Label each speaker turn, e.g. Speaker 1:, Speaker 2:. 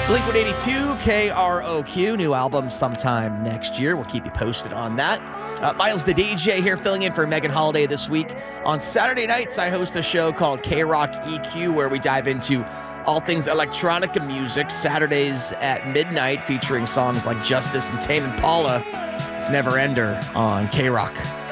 Speaker 1: Blink-182, KROQ, new album sometime next year. We'll keep you posted on that. Miles the DJ here filling in for Megan Holiday this week. On Saturday nights, I host a show called K-Rock EQ where we dive into all things electronica music. Saturdays at midnight featuring songs like Justice and Tame Impala. It's Never Ender on K-Rock.